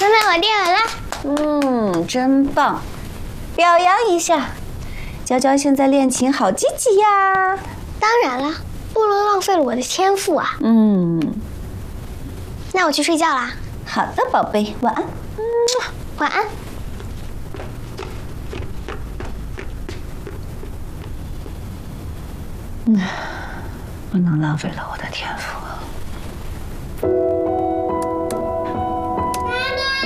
妹，我练完了。 真棒，表扬一下。娇娇现在练琴好积极呀。 当然了，不能浪费了我的天赋啊。那我去睡觉啦。 好的，宝贝，晚安。 晚安。 不能浪费了我的天赋。